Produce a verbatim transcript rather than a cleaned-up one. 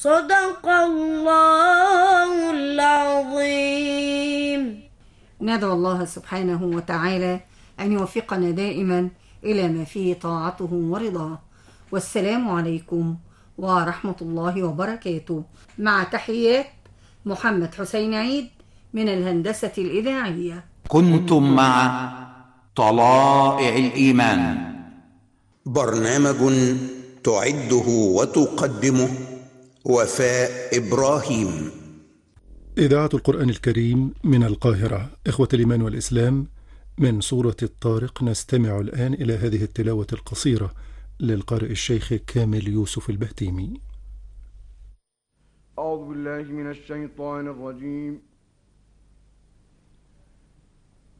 صدق الله العظيم. ندعو الله سبحانه وتعالى أن يوفقنا دائما إلى ما فيه طاعته ورضاه. والسلام عليكم ورحمة الله وبركاته، مع تحيات محمد حسين عيد من الهندسة الإذاعية. كنتم مع طلائع الإيمان، برنامج تعده وتقدمه وفاء إبراهيم. إذاعة القرآن الكريم من القاهرة. إخوة الإيمان والإسلام، من سورة الطارق نستمع الآن إلى هذه التلاوة القصيرة للقارئ الشيخ كامل يوسف البهتيمي. أعوذ بالله من الشيطان الرجيم.